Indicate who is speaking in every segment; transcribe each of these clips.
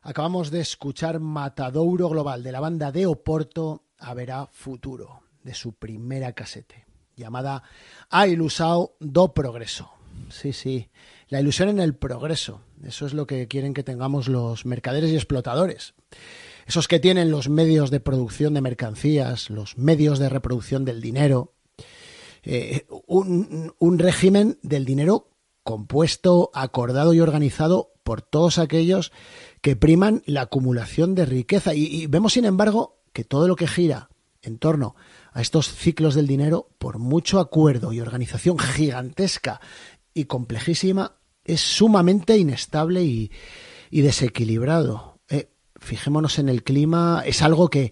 Speaker 1: Acabamos de escuchar Matadouro Global de la banda de Oporto Haberá Futuro, de su primera casete, llamada A Ilusão do Progreso. Sí, la ilusión en el progreso. Eso es lo que quieren que tengamos los mercaderes y explotadores. Esos que tienen los medios de producción de mercancías, los medios de reproducción del dinero. Un régimen del dinero compuesto, acordado y organizado por todos aquellos que priman la acumulación de riqueza. Y vemos, sin embargo, que todo lo que gira en torno a estos ciclos del dinero, por mucho acuerdo y organización gigantesca y complejísima, es sumamente inestable y desequilibrado. Fijémonos en el clima, es algo que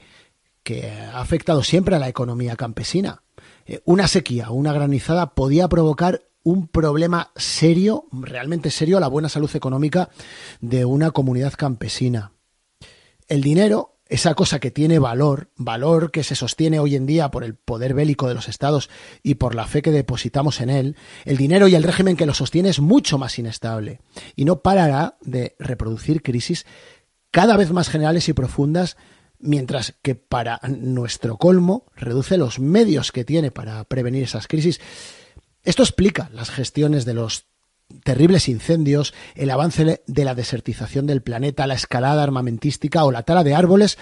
Speaker 1: ha afectado siempre a la economía campesina. Una sequía, una granizada podía provocar un problema serio, realmente serio, a la buena salud económica de una comunidad campesina. El dinero, esa cosa que tiene valor que se sostiene hoy en día por el poder bélico de los estados y por la fe que depositamos en él, el dinero y el régimen que lo sostiene es mucho más inestable y no parará de reproducir crisis cada vez más generales y profundas, mientras que para nuestro colmo reduce los medios que tiene para prevenir esas crisis. Esto explica las gestiones de los terribles incendios, el avance de la desertización del planeta, la escalada armamentística o la tala de árboles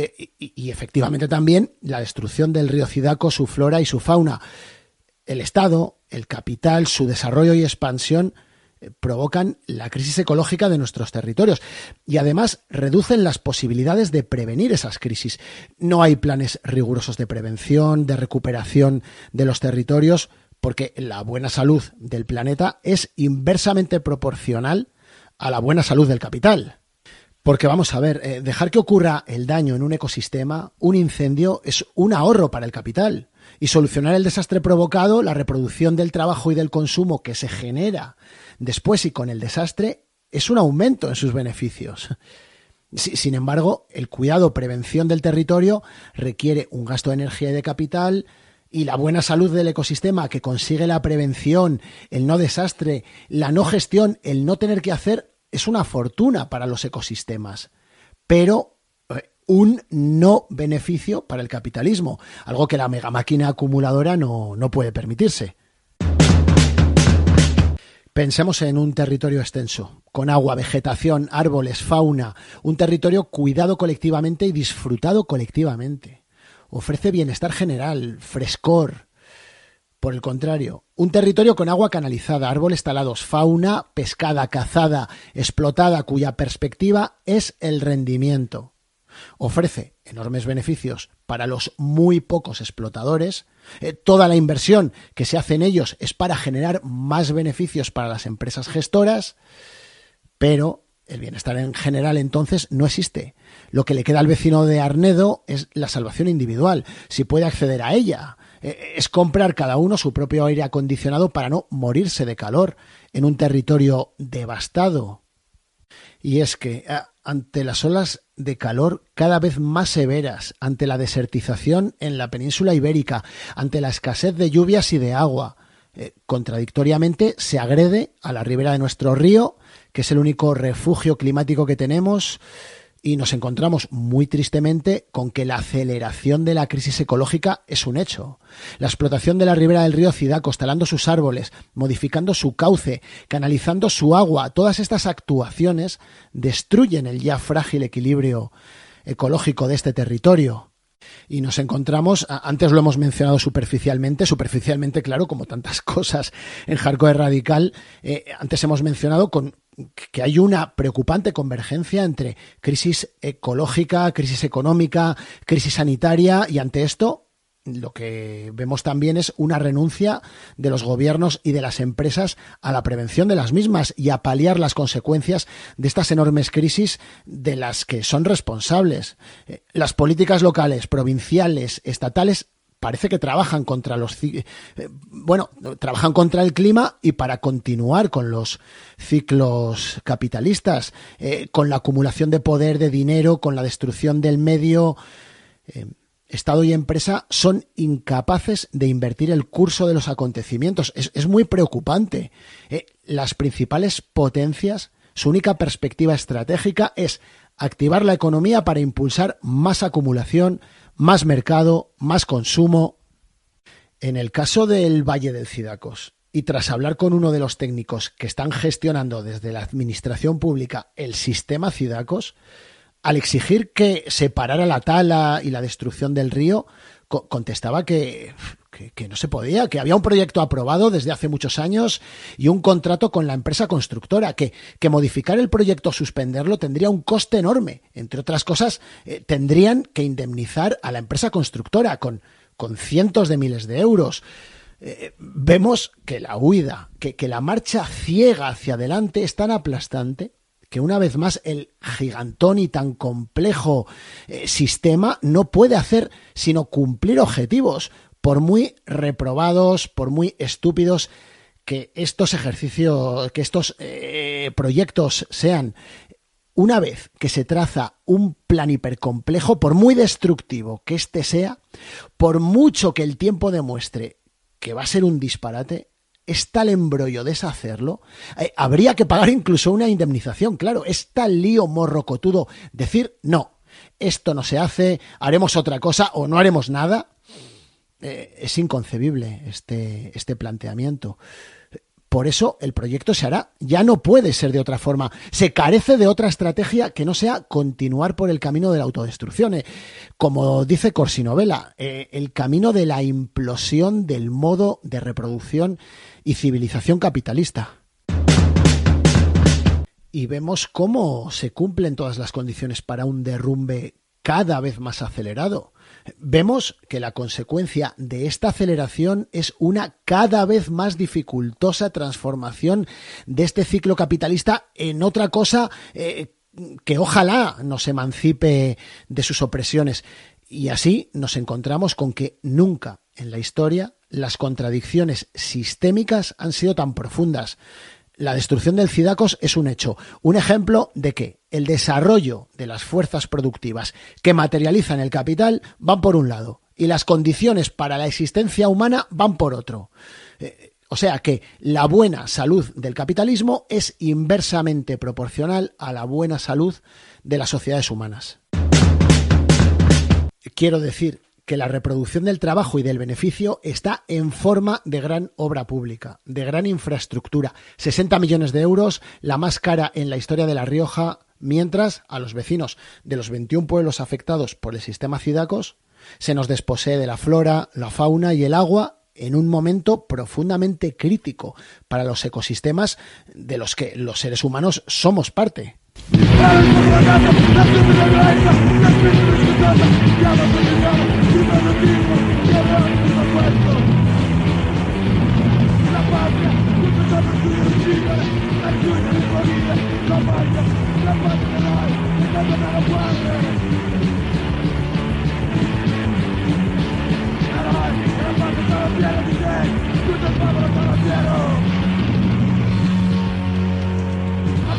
Speaker 1: y efectivamente también la destrucción del río Cidacos, su flora y su fauna. El Estado, el capital, su desarrollo y expansión provocan la crisis ecológica de nuestros territorios y además reducen las posibilidades de prevenir esas crisis. No hay planes rigurosos de prevención, de recuperación de los territorios, porque la buena salud del planeta es inversamente proporcional a la buena salud del capital. Porque vamos a ver, dejar que ocurra el daño en un ecosistema, un incendio, es un ahorro para el capital. Y solucionar el desastre provocado, la reproducción del trabajo y del consumo que se genera después y con el desastre, es un aumento en sus beneficios. Sin embargo, el cuidado, prevención del territorio requiere un gasto de energía y de capital, y la buena salud del ecosistema que consigue la prevención, el no desastre, la no gestión, el no tener que hacer, es una fortuna para los ecosistemas, pero un no beneficio para el capitalismo, algo que la megamáquina acumuladora no puede permitirse. Pensemos en un territorio extenso, con agua, vegetación, árboles, fauna, un territorio cuidado colectivamente y disfrutado colectivamente. Ofrece bienestar general, frescor. Por el contrario, un territorio con agua canalizada, árboles talados, fauna pescada, cazada, explotada, cuya perspectiva es el rendimiento. Ofrece enormes beneficios para los muy pocos explotadores. Toda la inversión que se hace en ellos es para generar más beneficios para las empresas gestoras, pero el bienestar en general entonces no existe. Lo que le queda al vecino de Arnedo es la salvación individual, si puede acceder a ella. Es comprar cada uno su propio aire acondicionado para no morirse de calor en un territorio devastado. Y es que ante las olas de calor cada vez más severas, ante la desertización en la península ibérica, ante la escasez de lluvias y de agua, contradictoriamente se agrede a la ribera de nuestro río, que es el único refugio climático que tenemos, y nos encontramos muy tristemente con que la aceleración de la crisis ecológica es un hecho. La explotación de la ribera del río Cidacos, talando sus árboles, modificando su cauce, canalizando su agua, todas estas actuaciones destruyen el ya frágil equilibrio ecológico de este territorio. Y nos encontramos, antes lo hemos mencionado superficialmente, claro, como tantas cosas en Hardcore Radical, antes hemos mencionado que hay una preocupante convergencia entre crisis ecológica, crisis económica, crisis sanitaria, y ante esto lo que vemos también es una renuncia de los gobiernos y de las empresas a la prevención de las mismas y a paliar las consecuencias de estas enormes crisis de las que son responsables. Las políticas locales, provinciales, estatales, parece que trabajan contra trabajan contra el clima y para continuar con los ciclos capitalistas, con la acumulación de poder, de dinero, con la destrucción del medio. Estado y empresa son incapaces de invertir el curso de los acontecimientos. Es muy preocupante. Las principales potencias Su única perspectiva estratégica es activar la economía para impulsar más acumulación, más mercado, más consumo. En el caso del Valle del Cidacos, y tras hablar con uno de los técnicos que están gestionando desde la administración pública el sistema Cidacos, al exigir que se parara la tala y la destrucción del río, contestaba que no se podía, que había un proyecto aprobado desde hace muchos años y un contrato con la empresa constructora, que modificar el proyecto o suspenderlo tendría un coste enorme. Entre otras cosas, tendrían que indemnizar a la empresa constructora con cientos de miles de euros. Vemos que la huida, que la marcha ciega hacia adelante es tan aplastante que una vez más el gigantón y tan complejo sistema no puede hacer sino cumplir objetivos, por muy reprobados, por muy estúpidos que estos ejercicios, que estos proyectos sean. Una vez que se traza un plan hipercomplejo, por muy destructivo que éste sea, por mucho que el tiempo demuestre que va a ser un disparate, es tal embrollo deshacerlo, habría que pagar incluso una indemnización, claro, es tal lío morrocotudo decir no, esto no se hace, haremos otra cosa o no haremos nada. Es inconcebible este planteamiento. Por eso el proyecto se hará, ya no puede ser de otra forma. Se carece de otra estrategia que no sea continuar por el camino de la autodestrucción. Como dice Corsinovela, el camino de la implosión del modo de reproducción y civilización capitalista. Y vemos cómo se cumplen todas las condiciones para un derrumbe cada vez más acelerado. Vemos que la consecuencia de esta aceleración es una cada vez más dificultosa transformación de este ciclo capitalista en otra cosa que ojalá nos emancipe de sus opresiones. Y así nos encontramos con que nunca en la historia las contradicciones sistémicas han sido tan profundas. La destrucción del Cidacos es un hecho, un ejemplo de que el desarrollo de las fuerzas productivas que materializan el capital van por un lado y las condiciones para la existencia humana van por otro. O sea que la buena salud del capitalismo es inversamente proporcional a la buena salud de las sociedades humanas. Quiero decir que la reproducción del trabajo y del beneficio está en forma de gran obra pública, de gran infraestructura. 60 millones de euros, la más cara en la historia de La Rioja, mientras a los vecinos de los 21 pueblos afectados por el sistema Cidacos se nos desposee de la flora, la fauna y el agua en un momento profundamente crítico para los ecosistemas de los que los seres humanos somos parte.
Speaker 2: La